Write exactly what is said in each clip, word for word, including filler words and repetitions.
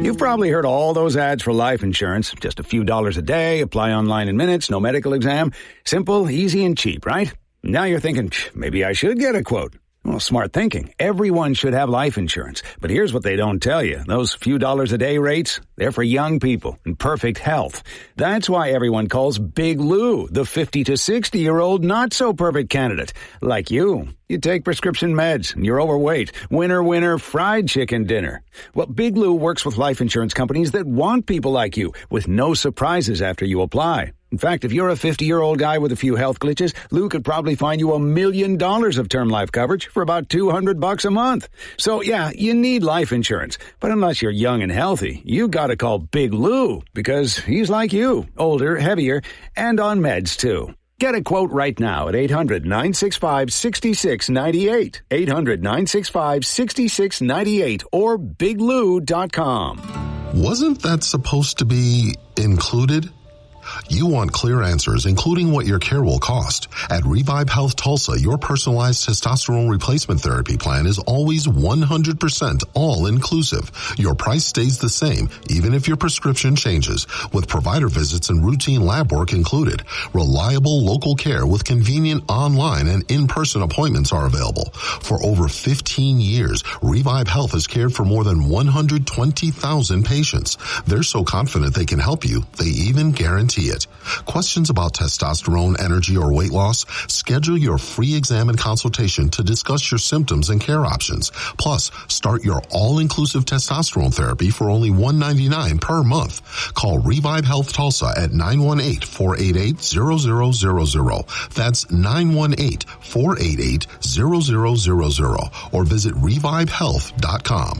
You've probably heard all those ads for life insurance. Just a few dollars a day, apply online in minutes, no medical exam. Simple, easy, and cheap, right? Now you're thinking, maybe I should get a quote. Well, smart thinking. Everyone should have life insurance. But here's what they don't tell you. Those few dollars a day rates, they're for young people in perfect health. That's why everyone calls Big Lou the fifty to sixty-year-old not-so-perfect candidate. Like you. You take prescription meds, and you're overweight. Winner, winner, fried chicken dinner. Well, Big Lou works with life insurance companies that want people like you, with no surprises after you apply. In fact, if you're a fifty-year-old guy with a few health glitches, Lou could probably find you a million dollars of term life coverage for about two hundred bucks a month. So yeah, you need life insurance. But unless you're young and healthy, you gotta call Big Lou, because he's like you, older, heavier, and on meds too. Get a quote right now at eight hundred, nine six five, six six nine eight, eight hundred, nine six five, six six nine eight, or big lou dot com. Wasn't that supposed to be included? You want clear answers, including what your care will cost. At Revive Health Tulsa, your personalized testosterone replacement therapy plan is always one hundred percent all-inclusive. Your price stays the same, even if your prescription changes, with provider visits and routine lab work included. Reliable local care with convenient online and in-person appointments are available. For over fifteen years, Revive Health has cared for more than one hundred twenty thousand patients. They're so confident they can help you, they even guarantee it. Questions about testosterone, energy, or weight loss? Schedule your free exam and consultation to discuss your symptoms and care options. Plus, start your all-inclusive testosterone therapy for only one hundred ninety-nine dollars per month. Call Revive Health Tulsa at nine one eight, four eight eight, zero zero zero zero. That's nine one eight, four eight eight, zero zero zero zero. Or visit revive health dot com.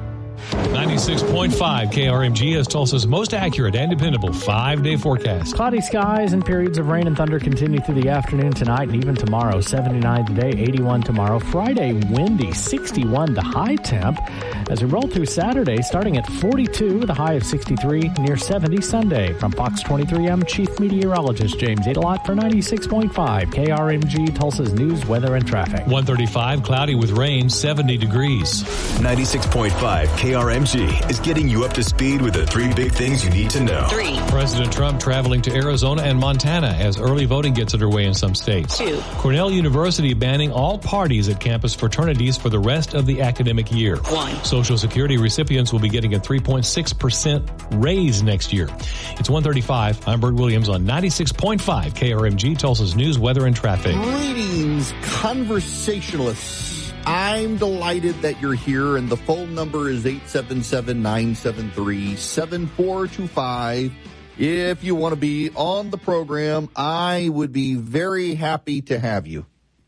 ninety-six point five K R M G is Tulsa's most accurate and dependable five-day forecast. Cloudy skies and periods of rain and thunder continue through the afternoon tonight and even tomorrow. seventy-nine today, eighty-one tomorrow. Friday, windy, sixty-one the high temp. As we roll through Saturday, starting at forty-two with a high of sixty-three, near seventy Sunday. From Fox twenty-three, I'm Chief Meteorologist James Adelot for ninety-six point five K R M G, Tulsa's news, weather, and traffic. one thirty-five, cloudy with rain, seventy degrees. ninety-six point five K R M G is getting you up to speed with the three big things you need to know. Three. President Trump traveling to Arizona and Montana as early voting gets underway in some states. Two. Cornell University banning all parties at campus fraternities for the rest of the academic year. One. Social Security recipients will be getting a three point six percent raise next year. It's one thirty-five. I'm Bert Williams on ninety-six point five K R M G, Tulsa's news, weather, and traffic. Greetings, conversationalists. I'm delighted that you're here, and the phone number is eight seven seven, nine seven three, seven four two five. If you want to be on the program, I would be very happy to have you.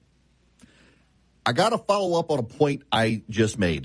I got to follow up on a point I just made.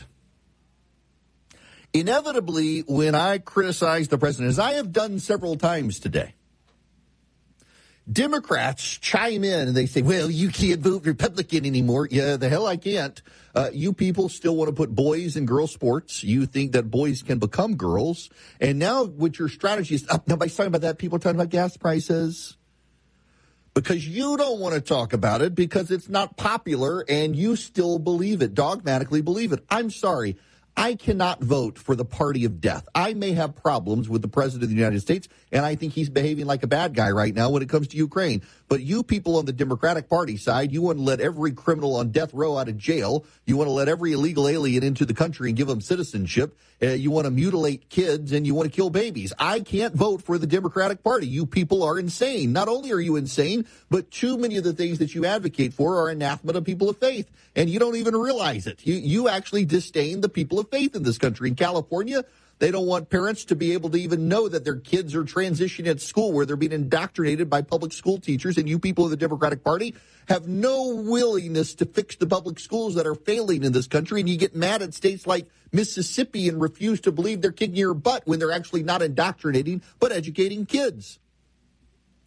Inevitably, when I criticize the president, as I have done several times today, Democrats chime in and they say, well, you can't vote Republican anymore. Yeah, the hell I can't. Uh, you people still want to put boys in girl sports. You think that boys can become girls. And now what your strategy is, oh, nobody's talking about that. People are talking about gas prices. Because you don't want to talk about it because it's not popular and you still believe it, dogmatically believe it. I'm sorry. I cannot vote for the party of death. I may have problems with the president of the United States, and I think he's behaving like a bad guy right now when it comes to Ukraine. But you people on the Democratic Party side, you want to let every criminal on death row out of jail. You want to let every illegal alien into the country and give them citizenship. Uh, you want to mutilate kids, and you want to kill babies. I can't vote for the Democratic Party. You people are insane. Not only are you insane, but too many of the things that you advocate for are anathema to people of faith, and you don't even realize it. You, you actually disdain the people of faith in this country. In California, they don't want parents to be able to even know that their kids are transitioning at school where they're being indoctrinated by public school teachers. And you people of the Democratic Party have no willingness to fix the public schools that are failing in this country. And you get mad at states like Mississippi and refuse to believe they're kicking your butt when they're actually not indoctrinating but educating kids.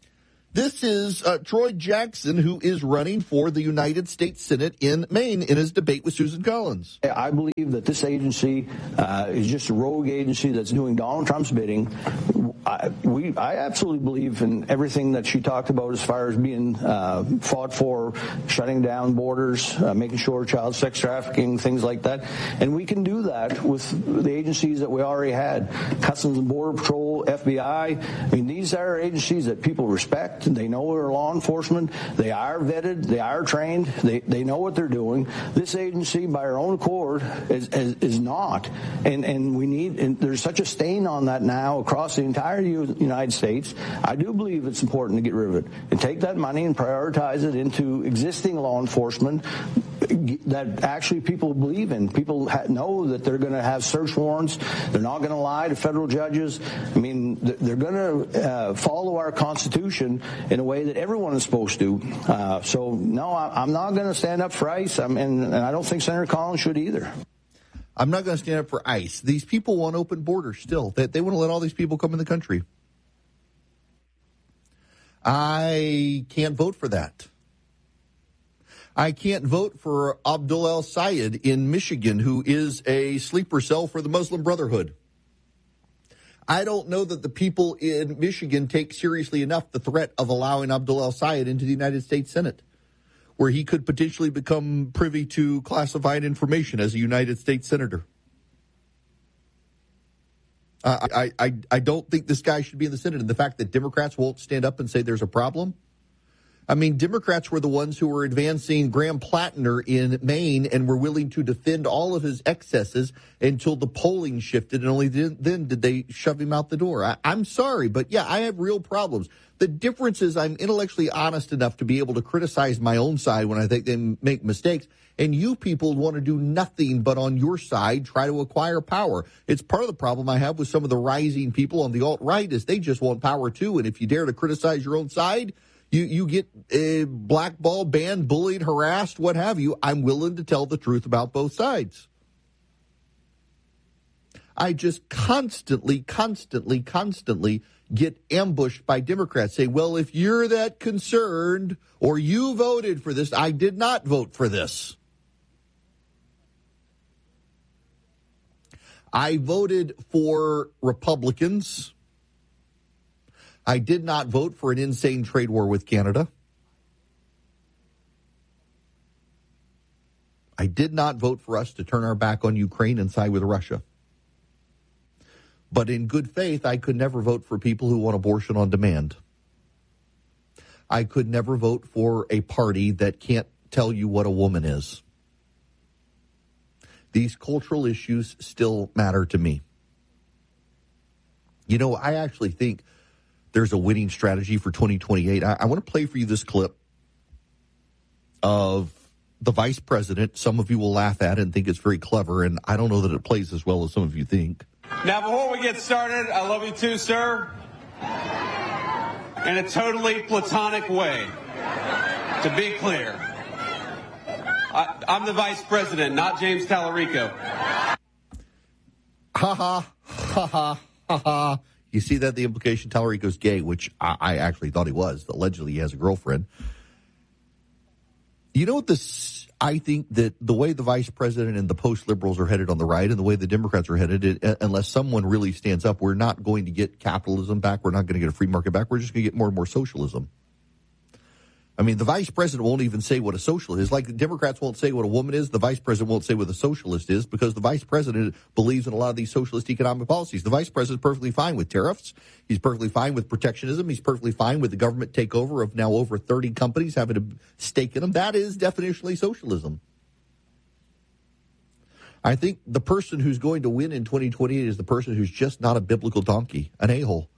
This is uh, Troy Jackson, who is running for the United States Senate in Maine in his debate with Susan Collins. I believe that this agency uh, is just a rogue agency that's doing Donald Trump's bidding. I, we, I absolutely believe in everything that she talked about as far as being uh, fought for, shutting down borders, uh, making sure child sex trafficking, things like that. And we can do that with the agencies that we already had, Customs and Border Patrol, F B I. I mean, these are agencies that people respect. They know they're law enforcement. They are vetted. They are trained. They they know what they're doing. This agency, by our own accord, is is, is not. And and we need. And there's such a stain on that now across the entire United States. I do believe it's important to get rid of it and take that money and prioritize it into existing law enforcement that actually people believe in. People ha- know that they're going to have search warrants. They're not going to lie to federal judges. I mean, they're going to uh, follow our Constitution in a way that everyone is supposed to. Uh, so, no, I, I'm not going to stand up for ICE, I'm, and, and I don't think Senator Collins should either. I'm not going to stand up for ICE. These people want open borders still. They, they want to let all these people come in the country. I can't vote for that. I can't vote for Abdul El-Sayed in Michigan, who is a sleeper cell for the Muslim Brotherhood. I don't know that the people in Michigan take seriously enough the threat of allowing Abdul El-Sayed into the United States Senate, where he could potentially become privy to classified information as a United States senator. Uh, I, I, I don't think this guy should be in the Senate. And the fact that Democrats won't stand up and say there's a problem. I mean, Democrats were the ones who were advancing Graham Plattner in Maine and were willing to defend all of his excesses until the polling shifted, and only then, then did they shove him out the door. I, I'm sorry, but yeah, I have real problems. The difference is I'm intellectually honest enough to be able to criticize my own side when I think they make mistakes, and you people want to do nothing but on your side try to acquire power. It's part of the problem I have with some of the rising people on the alt-right is they just want power too, and if you dare to criticize your own side, You you get uh, blackballed, banned, bullied, harassed, what have you. I'm willing to tell the truth about both sides. I just constantly, constantly, constantly get ambushed by Democrats. Say, well, if you're that concerned or you voted for this, I did not vote for this. I voted for Republicans. I did not vote for an insane trade war with Canada. I did not vote for us to turn our back on Ukraine and side with Russia. But in good faith, I could never vote for people who want abortion on demand. I could never vote for a party that can't tell you what a woman is. These cultural issues still matter to me. You know, I actually think there's a winning strategy for twenty twenty-eight. I, I want to play for you this clip of the vice president. Some of you will laugh at it and think it's very clever, and I don't know that it plays as well as some of you think. Now, before we get started, I love you too, sir. In a totally platonic way. To be clear. I, I'm the vice president, not James Tallarico. Ha ha, ha ha, ha ha. You see that the implication Tallarico's gay, which I, I actually thought he was. Allegedly, he has a girlfriend. You know what this? I think that the way the vice president and the post-liberals are headed on the right and the way the Democrats are headed, it, unless someone really stands up, we're not going to get capitalism back. We're not going to get a free market back. We're just going to get more and more socialism. I mean, the vice president won't even say what a socialist is. Like the Democrats won't say what a woman is, the vice president won't say what a socialist is because the vice president believes in a lot of these socialist economic policies. The vice president is perfectly fine with tariffs. He's perfectly fine with protectionism. He's perfectly fine with the government takeover of now over thirty companies having a stake in them. That is definitionally socialism. I think the person who's going to win in twenty twenty-eight is the person who's just not a biblical donkey, an a-hole.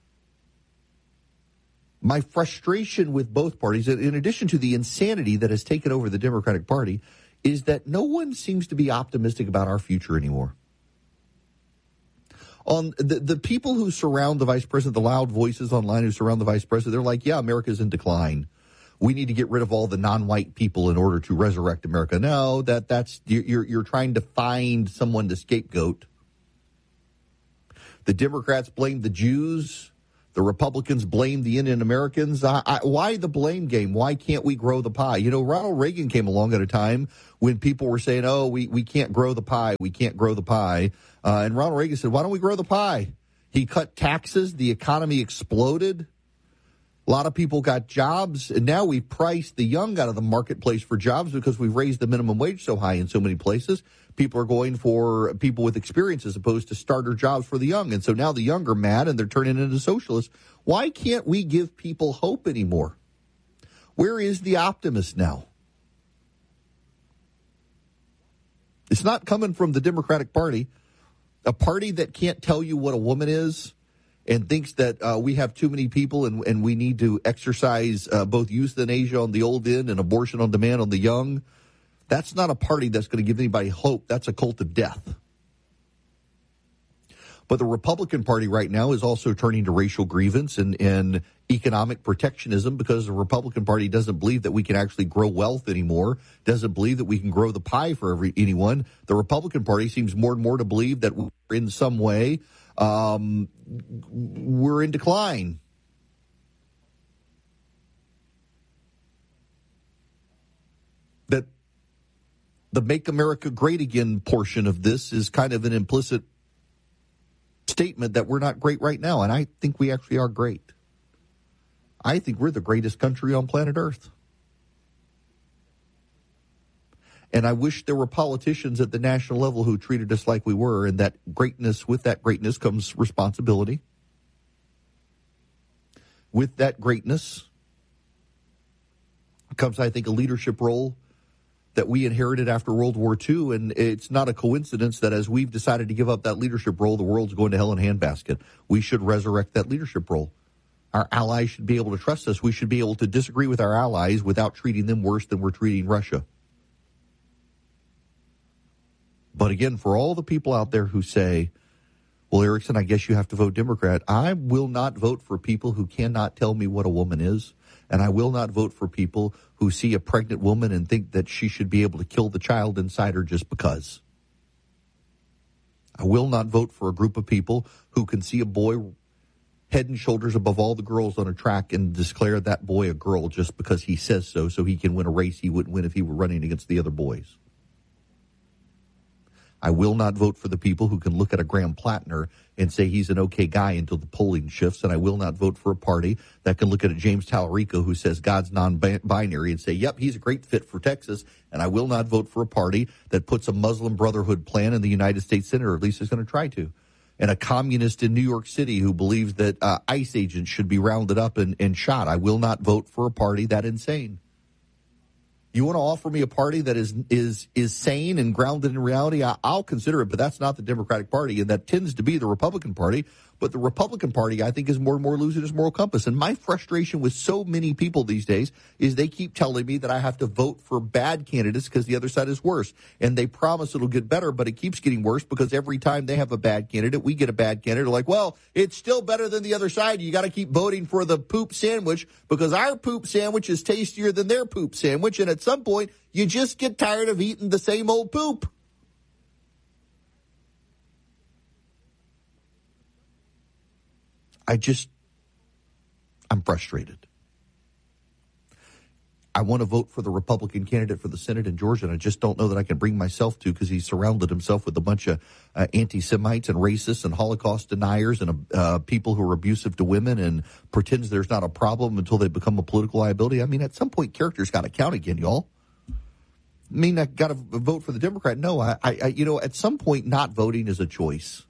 My frustration with both parties, in addition to the insanity that has taken over the Democratic Party, is that no one seems to be optimistic about our future anymore. On the, the people who surround the vice president, the loud voices online who surround the vice president, they're like, yeah, America's in decline. We need to get rid of all the non-white people in order to resurrect America. No, that that's you're you're trying to find someone to scapegoat. The Democrats blame the Jews. The Republicans blame the Indian Americans. I, I, why the blame game? Why can't we grow the pie? You know, Ronald Reagan came along at a time when people were saying, oh, we, we can't grow the pie. We can't grow the pie. Uh, and Ronald Reagan said, why don't we grow the pie? He cut taxes. The economy exploded. A lot of people got jobs. And now we've priced the young out of the marketplace for jobs because we've raised the minimum wage so high in so many places. People are going for people with experience as opposed to starter jobs for the young. And so now the young are mad and they're turning into socialists. Why can't we give people hope anymore? Where is the optimist now? It's not coming from the Democratic Party, a party that can't tell you what a woman is and thinks that uh, we have too many people and, and we need to exercise uh, both euthanasia on the old end and abortion on demand on the young. That's not a party that's going to give anybody hope. That's a cult of death. But the Republican Party right now is also turning to racial grievance and, and economic protectionism because the Republican Party doesn't believe that we can actually grow wealth anymore, doesn't believe that we can grow the pie for every anyone. The Republican Party seems more and more to believe that we're in some way um, we're in decline. That the Make America Great Again portion of this is kind of an implicit statement that we're not great right now. And I think we actually are great. I think we're the greatest country on planet Earth. And I wish there were politicians at the national level who treated us like we were, and that greatness, with that greatness comes responsibility. With that greatness comes, I think, a leadership role that we inherited after World War Two, and it's not a coincidence that as we've decided to give up that leadership role, the world's going to hell in a handbasket. We should resurrect that leadership role. Our allies should be able to trust us. We should be able to disagree with our allies without treating them worse than we're treating Russia. But again, for all the people out there who say, well, Erickson, I guess you have to vote Democrat, I will not vote for people who cannot tell me what a woman is. And I will not vote for people who see a pregnant woman and think that she should be able to kill the child inside her just because. I will not vote for a group of people who can see a boy head and shoulders above all the girls on a track and declare that boy a girl just because he says so, so he can win a race he wouldn't win if he were running against the other boys. I will not vote for the people who can look at a Graham Plattner and say he's an okay guy until the polling shifts. And I will not vote for a party that can look at a James Tallarico who says God's non-binary and say, yep, he's a great fit for Texas. And I will not vote for a party that puts a Muslim Brotherhood plan in the United States Senate, or at least is going to try to. And a communist in New York City who believes that uh, ICE agents should be rounded up and, and shot. I will not vote for a party that insane. You want to offer me a party that is is is sane and grounded in reality? I, I'll consider it, but that's not the Democratic Party, and that tends to be the Republican Party. But the Republican Party, I think, is more and more losing its moral compass. And my frustration with so many people these days is they keep telling me that I have to vote for bad candidates because the other side is worse. And they promise it'll get better, but it keeps getting worse because every time they have a bad candidate, we get a bad candidate. Like, well, it's still better than the other side. You got to keep voting for the poop sandwich because our poop sandwich is tastier than their poop sandwich. And at some point, you just get tired of eating the same old poop. I just, I'm frustrated. I want to vote for the Republican candidate for the Senate in Georgia, and I just don't know that I can bring myself to because he's surrounded himself with a bunch of uh, anti-Semites and racists and Holocaust deniers and uh, people who are abusive to women and pretends there's not a problem until they become a political liability. I mean, at some point, character's got to count again, y'all. I mean, I got to vote for the Democrat. No, I, I, you know, at some point, not voting is a choice.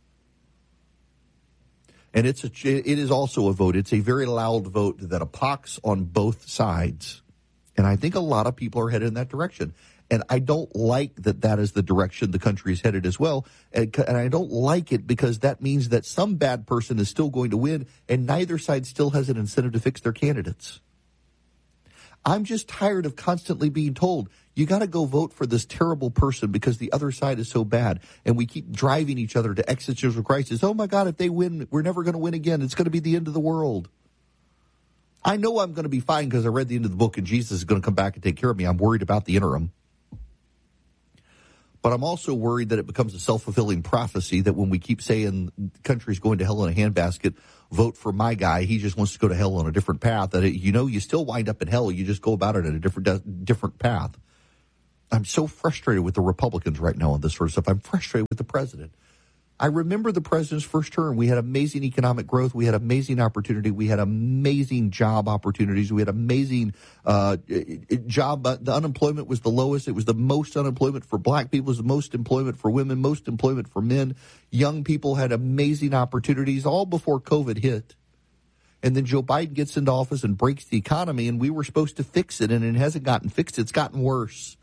And it's a, it is also a vote. It's a very loud vote that pox on both sides. And I think a lot of people are headed in that direction. And I don't like that that is the direction the country is headed as well. And, and I don't like it because that means that some bad person is still going to win, and neither side still has an incentive to fix their candidates. I'm just tired of constantly being told, you got to go vote for this terrible person because the other side is so bad. And we keep driving each other to existential crisis. Oh, my God, if they win, we're never going to win again. It's going to be the end of the world. I know I'm going to be fine because I read the end of the book and Jesus is going to come back and take care of me. I'm worried about the interim. But I'm also worried that it becomes a self-fulfilling prophecy that when we keep saying the country's going to hell in a handbasket, vote for my guy, he just wants to go to hell on a different path, that it, you know you still wind up in hell, you just go about it at a different different path. I'm so frustrated with the Republicans right now on this sort of stuff. I'm frustrated with the president. I remember the president's first term. We had amazing economic growth. We had amazing opportunity. We had amazing job opportunities. We had amazing uh, job. Uh, the unemployment was the lowest. It was the most unemployment for black people. It was the most employment for women, most employment for men. Young people had amazing opportunities all before COVID hit. And then Joe Biden gets into office and breaks the economy, and we were supposed to fix it, and it hasn't gotten fixed. It's gotten worse.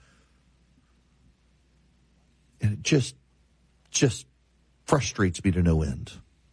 And it just, just frustrates me to no end.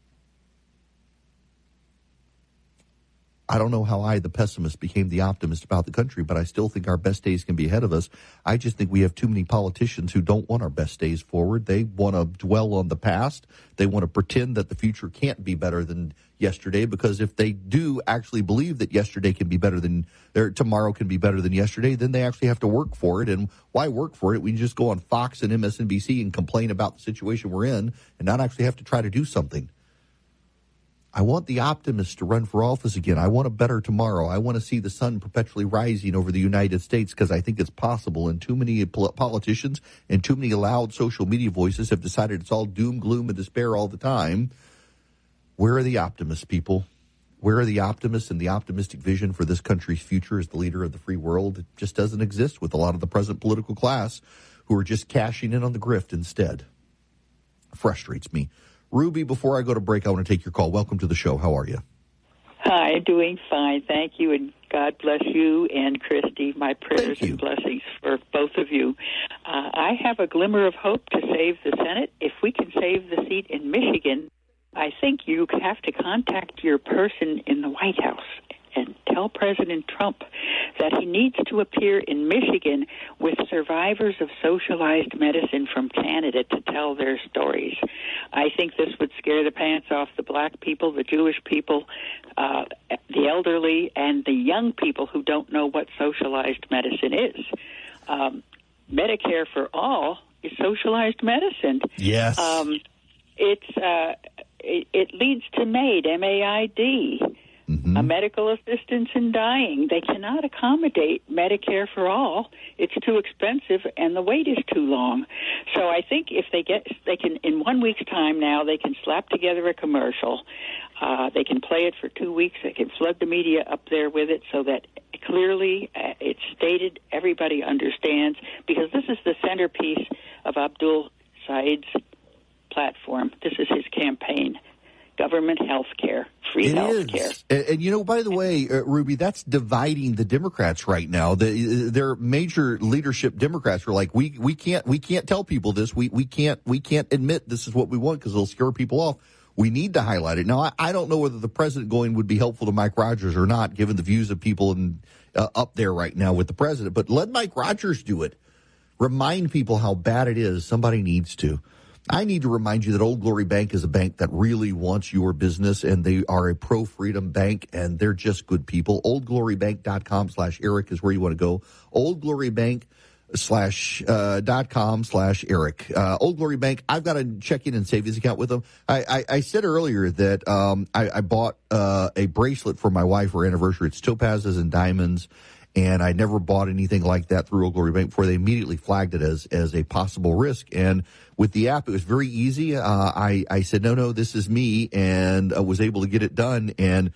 I don't know how I, the pessimist, became the optimist about the country, but I still think our best days can be ahead of us. I just think we have too many politicians who don't want our best days forward. They want to dwell on the past. They want to pretend that the future can't be better than yesterday, because if they do actually believe that yesterday can be better than, or tomorrow can be better than yesterday, then they actually have to work for it. And why work for it? We can just go on Fox and M S N B C and complain about the situation we're in and not actually have to try to do something. I want the optimists to run for office again. I want a better tomorrow. I want to see the sun perpetually rising over the United States, because I think it's possible. And too many politicians and too many loud social media voices have decided it's all doom, gloom, and despair all the time. Where are the optimists, people? Where are the optimists and the optimistic vision for this country's future as the leader of the free world? It just doesn't exist with a lot of the present political class, who are just cashing in on the grift instead. Frustrates me. Ruby, before I go to break, I want to take your call. Welcome to the show. How are you? Hi, doing fine. Thank you, and God bless you and Christy. My prayers and blessings for both of you. Uh, I have a glimmer of hope to save the Senate. If we can save the seat in Michigan, I think you have to contact your person in the White House and tell President Trump that he needs to appear in Michigan with survivors of socialized medicine from Canada to tell their stories. I think this would scare the pants off the black people, the Jewish people, uh, the elderly, and the young people who don't know what socialized medicine is. Um, Medicare for all is socialized medicine. Yes. Um, it's uh, it, it leads to MAID, M A I D. Mm-hmm. A medical assistance in dying. They cannot accommodate Medicare for all. It's too expensive, and the wait is too long. So I think if they get, they can, in one week's time now, they can slap together a commercial. Uh, they can play it for two weeks. They can flood the media up there with it so that clearly uh, it's stated, everybody understands, because this is the centerpiece of Abdul Said's platform. This is his campaign. Government health care, free health care. And, and, you know, by the way, uh, Ruby, that's dividing the Democrats right now. The, their major leadership Democrats are like, we we can't we can't tell people this. We we can't we can't admit this is what we want because it'll scare people off. We need to highlight it. Now, I, I don't know whether the president going would be helpful to Mike Rogers or not, given the views of people in, uh, up there right now with the president. But let Mike Rogers do it. Remind people how bad it is. Somebody needs to. I need to remind you that Old Glory Bank is a bank that really wants your business, and they are a pro-freedom bank, and they're just good people. oldglorybank.com slash Eric is where you want to go. oldglorybank slash uh, dot com slash Eric. Uh, Old Glory Bank, I've got a checking and savings account with them. I, I, I said earlier that um, I, I bought uh, a bracelet for my wife for her anniversary. It's topazes and diamonds. And I never bought anything like that through Old Glory Bank before. They immediately flagged it as as a possible risk. And with the app, it was very easy. Uh, I, I said, no, no, this is me, and I was able to get it done. And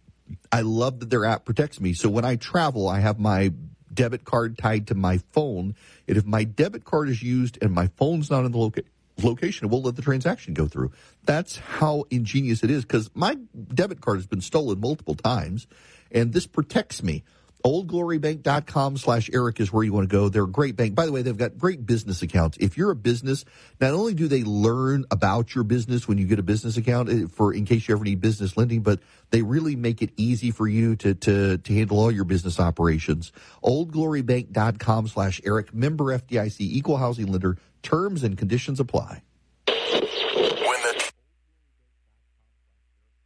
I love that their app protects me. So when I travel, I have my debit card tied to my phone. And if my debit card is used and my phone's not in the loca- location, it won't let the transaction go through. That's how ingenious it is, because my debit card has been stolen multiple times, and this protects me. oldglorybank.com slash Eric is where you want to go. They're a great bank. By the way, they've got great business accounts. If you're a business, not only do they learn about your business when you get a business account for in case you ever need business lending, but they really make it easy for you to to, to handle all your business operations. oldglorybank.com slash Eric, member F D I C, equal housing lender. Terms and conditions apply.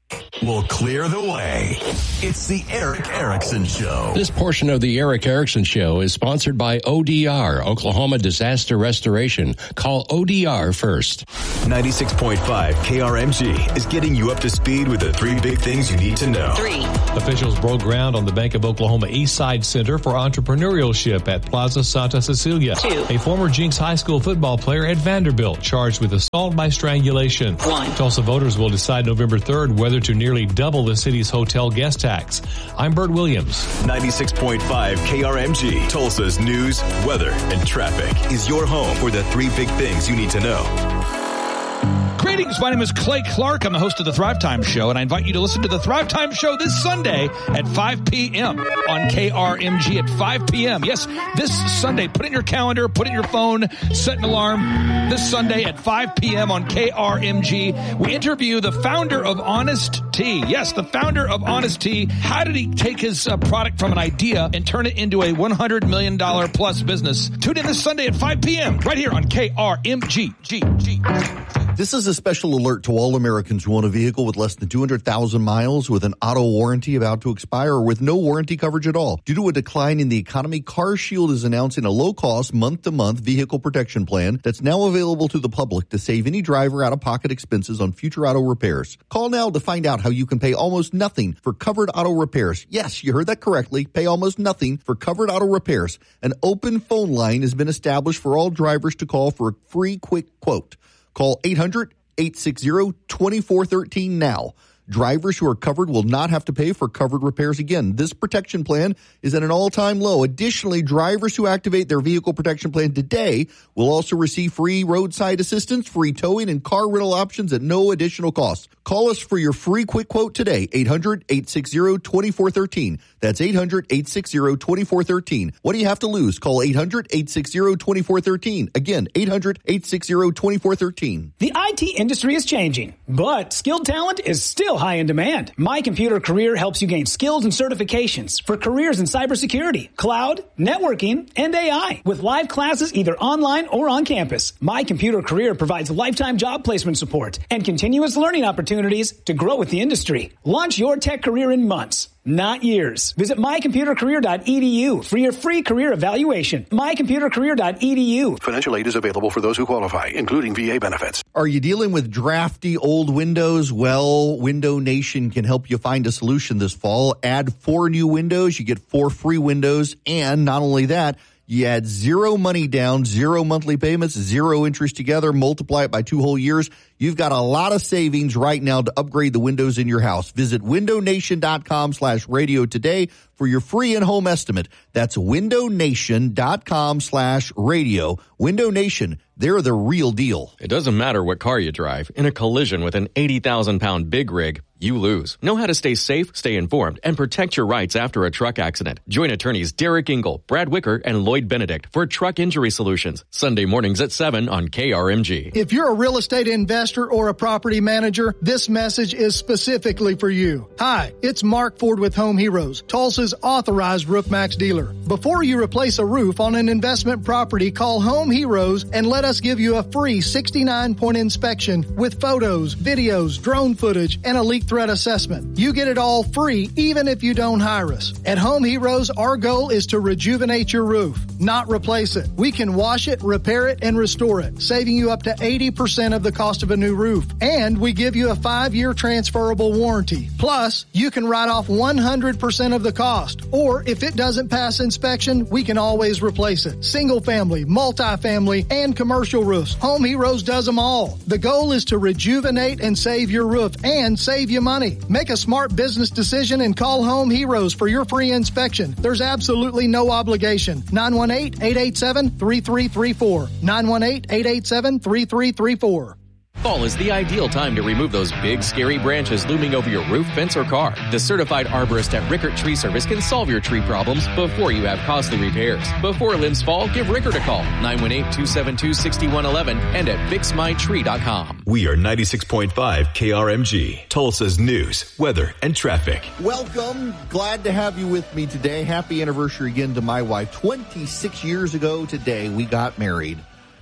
will clear the way. It's the Erick Erickson Show. This portion of the Erick Erickson Show is sponsored by O D R, Oklahoma Disaster Restoration. Call O D R first. ninety-six point five K R M G is getting you up to speed with the three big things you need to know. Three. Officials broke ground on the Bank of Oklahoma East Side Center for Entrepreneurship at Plaza Santa Cecilia. Two. A former Jinx High School football player at Vanderbilt charged with assault by strangulation. One. Tulsa voters will decide November third whether to nearly double the city's hotel guest tax. I'm Bert Williams. ninety-six point five K R M G, Tulsa's news, weather, and traffic is your home for the three big things you need to know. Greetings, my name is Clay Clark. I'm the host of the Thrive Time Show, and I invite you to listen to the Thrive Time Show this Sunday at five p.m. on K R M G at five p.m. Yes, this Sunday. Put it in your calendar, put it in your phone, set an alarm. This Sunday at five p.m. on K R M G, we interview the founder of Honest Tea. Yes, the founder of Honest Tea. How did he take his uh, product from an idea and turn it into a one hundred million dollars plus business? Tune in this Sunday at five p.m. right here on K R M G. G, G, G. This is a special alert to all Americans who own a vehicle with less than two hundred thousand miles, with an auto warranty about to expire, or with no warranty coverage at all. Due to a decline in the economy, CarShield is announcing a low-cost, month-to-month vehicle protection plan that's now available to the public to save any driver out-of-pocket expenses on future auto repairs. Call now to find out how you can pay almost nothing for covered auto repairs. Yes, you heard that correctly. Pay almost nothing for covered auto repairs. An open phone line has been established for all drivers to call for a free quick quote. Call eight hundred, eight six zero, two four one three now. Drivers who are covered will not have to pay for covered repairs again. This protection plan is at an all-time low. Additionally, drivers who activate their vehicle protection plan today will also receive free roadside assistance, free towing, and car rental options at no additional cost. Call us for your free quick quote today, eight hundred, eight six zero, two four one three. That's eight hundred, eight six zero, two four one three. What do you have to lose? Call eight hundred, eight six zero, two four one three. Again, eight hundred, eight six zero, two four one three. The I T industry is changing, but skilled talent is still high in demand. My Computer Career helps you gain skills and certifications for careers in cybersecurity, cloud, networking, and A I. With live classes either online or on campus, My Computer Career provides lifetime job placement support and continuous learning opportunities to grow with the industry. Launch your tech career in months, not years. Visit my computer career dot e d u for your free career evaluation. my computer career dot e d u. Financial aid is available for those who qualify, including V A benefits. Are you dealing with drafty old windows? Well, Window Nation can help you find a solution this fall. Add four new windows, you get four free windows, and not only that, you add zero money down, zero monthly payments, zero interest together, multiply it by two whole years. You've got a lot of savings right now to upgrade the windows in your house. Visit window nation dot com slash radio today for your free in-home estimate. That's window nation dot com slash radio. Window Nation, they're the real deal. It doesn't matter what car you drive. In a collision with an eighty thousand pound big rig, you lose. Know how to stay safe, stay informed, and protect your rights after a truck accident. Join attorneys Derek Engel, Brad Wicker, and Lloyd Benedict for Truck Injury Solutions. Sunday mornings at seven on K R M G. If you're a real estate investor or a property manager, this message is specifically for you. Hi, it's Mark Ford with Home Heroes, Tulsa's authorized Roof Max dealer. Before you replace a roof on an investment property, call Home Heroes and let us give you a free sixty-nine point inspection with photos, videos, drone footage, and a leak threat assessment. You get it all free even if you don't hire us. At Home Heroes, our goal is to rejuvenate your roof, not replace it. We can wash it, repair it, and restore it, saving you up to eighty percent of the cost of a new roof. And we give you a five-year transferable warranty. Plus, you can write off one hundred percent of the cost. Or if it doesn't pass inspection, we can always replace it. Single family, multi-family, and commercial roofs. Home Heroes does them all. The goal is to rejuvenate and save your roof and save you money. Make a smart business decision and call Home Heroes for your free inspection. There's absolutely no obligation. nine one eight, eight eight seven, three three three four. nine one eight, eight eight seven, three three three four. Fall is the ideal time to remove those big, scary branches looming over your roof, fence, or car. The certified arborist at Rickert Tree Service can solve your tree problems before you have costly repairs. Before limbs fall, give Rickert a call. nine one eight, two seven two, six one one one and at fix my tree dot com. We are ninety-six point five K R M G, Tulsa's news, weather, and traffic. Welcome. Glad to have you with me today. Happy anniversary again to my wife. twenty-six years ago today, we got married.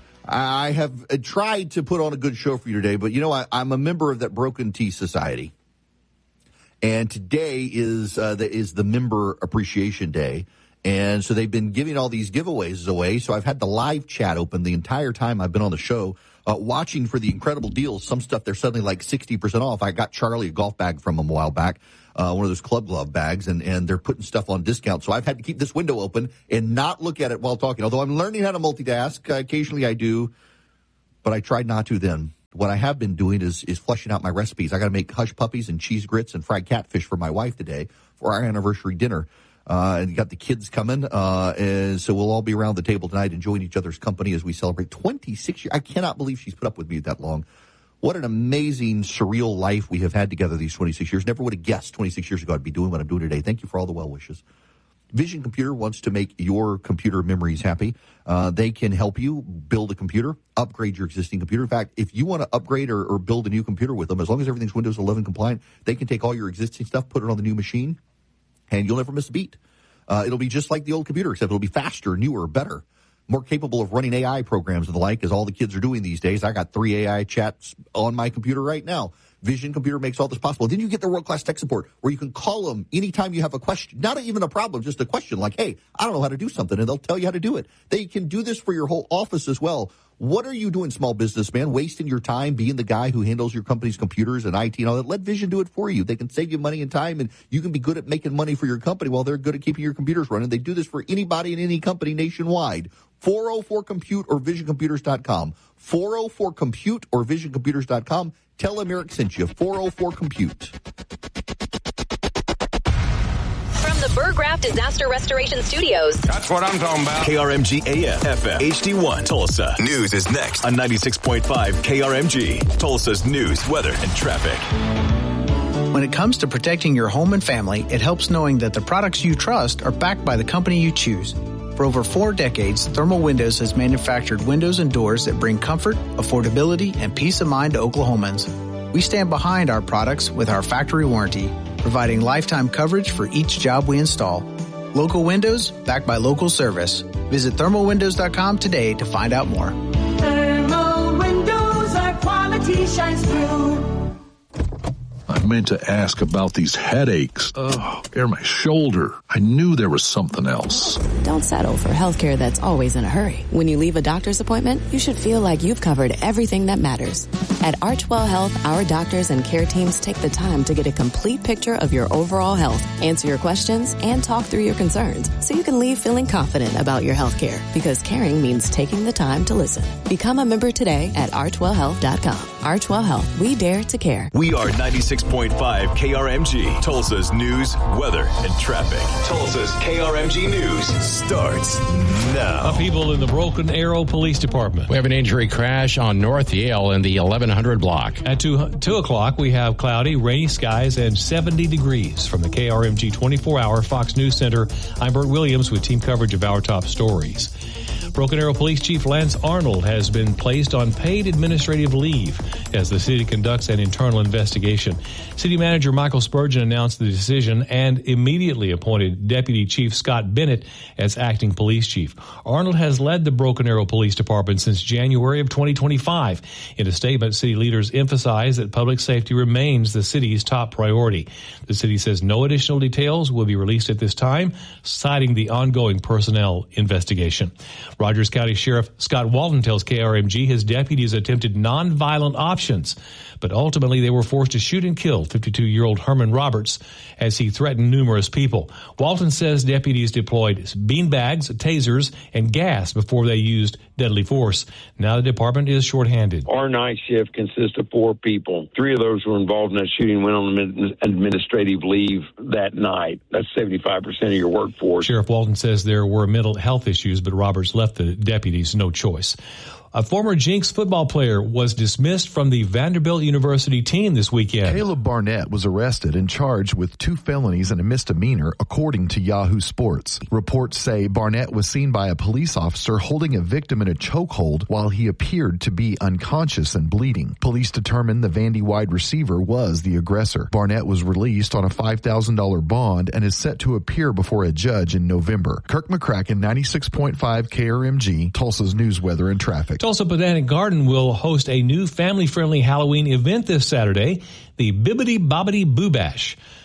I have tried to put on a good show for you today, but you know, I, I'm a member of that Broken Tea Society. And today is uh, the, is the Member Appreciation Day. And so they've been giving all these giveaways away. So I've had the live chat open the entire time I've been on the show, uh, watching for the incredible deals. Some stuff they're suddenly like sixty percent off. I got Charlie a golf bag from them a while back, uh, one of those club glove bags, and, and they're putting stuff on discount. So I've had to keep this window open and not look at it while talking. Although I'm learning how to multitask. Uh, occasionally I do, but I tried not to then. What I have been doing is is fleshing out my recipes. I got to make hush puppies and cheese grits and fried catfish for my wife today for our anniversary dinner. Uh, and you got the kids coming, uh, and so we'll all be around the table tonight enjoying each other's company as we celebrate twenty-six years. I cannot believe she's put up with me that long. What an amazing, surreal life we have had together these twenty-six years. Never would have guessed twenty-six years ago I'd be doing what I'm doing today. Thank you for all the well wishes. Vision Computer wants to make your computer memories happy. Uh, they can help you build a computer, upgrade your existing computer. In fact, if you want to upgrade or, or build a new computer with them, as long as everything's Windows eleven compliant, they can take all your existing stuff, put it on the new machine, and you'll never miss a beat. Uh, it'll be just like the old computer, except it'll be faster, newer, better, more capable of running A I programs and the like, as all the kids are doing these days. I got three A I chats on my computer right now. Vision Computer makes all this possible. Then you get the world-class tech support where you can call them anytime you have a question, not even a problem, just a question like, hey, I don't know how to do something, and they'll tell you how to do it. They can do this for your whole office as well. What are you doing, small businessman, wasting your time being the guy who handles your company's computers and I T and all that? Let Vision do it for you. They can save you money and time, and you can be good at making money for your company while they're good at keeping your computers running. They do this for anybody in any company nationwide. four oh four compute or vision computers dot com. four oh four compute or vision computers dot com. Tell them Eric sent you. four oh four compute. From the Burgraff Disaster Restoration Studios. That's what I'm talking about. K R M G A M, F M, H D one, Tulsa. News is next on ninety-six point five K R M G. Tulsa's news, weather, and traffic. When it comes to protecting your home and family, it helps knowing that the products you trust are backed by the company you choose. For over four decades, Thermal Windows has manufactured windows and doors that bring comfort, affordability, and peace of mind to Oklahomans. We stand behind our products with our factory warranty, providing lifetime coverage for each job we install. Local windows, backed by local service. Visit thermal windows dot com today to find out more. Thermal Windows, our quality shines through. I meant to ask about these headaches. Oh, or my shoulder. I knew there was something else. Don't settle for healthcare that's always in a hurry. When you leave a doctor's appointment, you should feel like you've covered everything that matters. At Archwell Health, our doctors and care teams take the time to get a complete picture of your overall health, answer your questions, and talk through your concerns so you can leave feeling confident about your healthcare, because caring means taking the time to listen. Become a member today at archwell health dot com. Archwell Health, we dare to care. We are ninety-six point five K R M G, Tulsa's news, weather, and traffic. Tulsa's K R M G News starts now. Upheaval in the Broken Arrow Police Department. We have an injury crash on North Yale in the eleven hundred block. At two, two o'clock, we have cloudy, rainy skies and seventy degrees. From the K R M G twenty-four hour Fox News Center, I'm Bert Williams with team coverage of our top stories. Broken Arrow Police Chief Lance Arnold has been placed on paid administrative leave as the city conducts an internal investigation. City Manager Michael Spurgeon announced the decision and immediately appointed Deputy Chief Scott Bennett as acting police chief. Arnold has led the Broken Arrow Police Department since January of twenty twenty-five. In a statement, city leaders emphasize that public safety remains the city's top priority. The city says no additional details will be released at this time, citing the ongoing personnel investigation. Rogers County Sheriff Scott Walton tells K R M G his deputies attempted nonviolent options, but ultimately they were forced to shoot and kill fifty-two-year-old Herman Roberts as he threatened numerous people. Walton says deputies deployed beanbags, tasers, and gas before they used deadly force. Now the department is shorthanded. Our night shift consists of four people. Three of those were involved in that shooting, went on administrative leave that night. That's seventy-five percent of your workforce. Sheriff Walton says there were mental health issues, but Roberts left the deputies no choice. A former Jinx football player was dismissed from the Vanderbilt University team this weekend. Caleb Barnett was arrested and charged with two felonies and a misdemeanor, according to Yahoo Sports. Reports say Barnett was seen by a police officer holding a victim in a chokehold while he appeared to be unconscious and bleeding. Police determined the Vandy wide receiver was the aggressor. Barnett was released on a five thousand dollars bond and is set to appear before a judge in November. Kirk McCracken, ninety-six point five K R M G, Tulsa's news, weather, and traffic. Tulsa Botanic Garden will host a new family-friendly Halloween event this Saturday, the Bibbidi Bobbidi Boo Bash.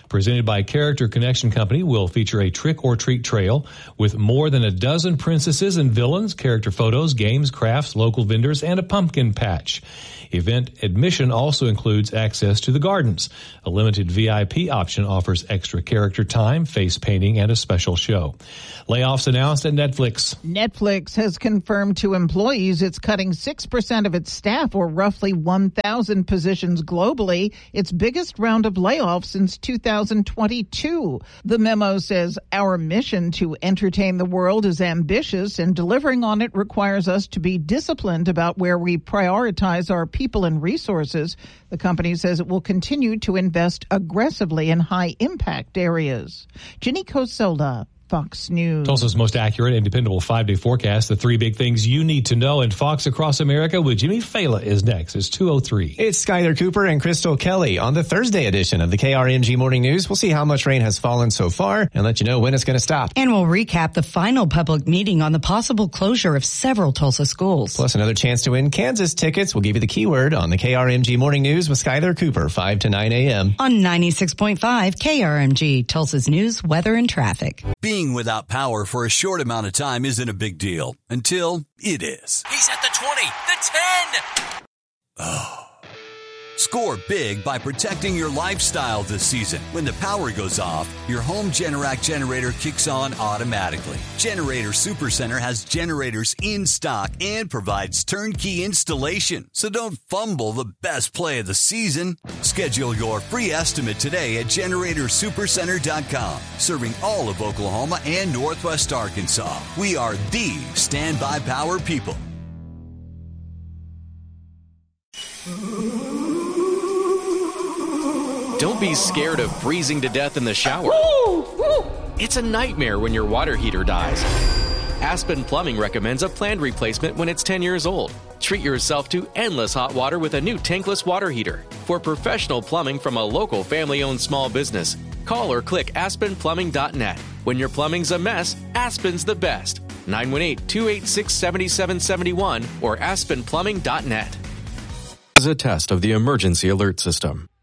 Presented by Character Connection Company, will feature a trick-or-treat trail with more than a dozen princesses and villains, character photos, games, crafts, local vendors, and a pumpkin patch. Event admission also includes access to the gardens. A limited V I P option offers extra character time, face painting, and a special show. Layoffs announced at Netflix. Netflix has confirmed to employees it's cutting six percent of its staff, or roughly one thousand positions globally, its biggest round of layoffs since two thousand twenty-two. The memo says, our mission to entertain the world is ambitious, and delivering on it requires us to be disciplined about where we prioritize our people and resources. The company says it will continue to invest aggressively in high-impact areas. Ginny Cosola, Fox News. Tulsa's most accurate and dependable five-day forecast. The three big things you need to know. And Fox Across America with Jimmy Fela is next. It's two oh three. It's Skyler Cooper and Crystal Kelly on the Thursday edition of the K R M G Morning News. We'll see how much rain has fallen so far and let you know when it's going to stop. And we'll recap the final public meeting on the possible closure of several Tulsa schools. Plus another chance to win Kansas tickets. We'll give you the keyword on the K R M G Morning News with Skyler Cooper, five to nine a.m. on ninety-six point five K R M G, Tulsa's news, weather, and traffic. Being without power for a short amount of time isn't a big deal until it is. He's at the twenty, the ten. Oh. Score big by protecting your lifestyle this season. When the power goes off, your home Generac generator kicks on automatically. Generator Supercenter has generators in stock and provides turnkey installation. So don't fumble the best play of the season. Schedule your free estimate today at generator supercenter dot com. Serving all of Oklahoma and Northwest Arkansas. We are the standby power people. Don't be scared of freezing to death in the shower. It's a nightmare when your water heater dies. Aspen Plumbing recommends a planned replacement when it's ten years old. Treat yourself to endless hot water with a new tankless water heater. For professional plumbing from a local family-owned small business, call or click aspen plumbing dot net. When your plumbing's a mess, Aspen's the best. nine one eight, two eight six, seven seven seven one or aspen plumbing dot net. Is a test of the emergency alert system.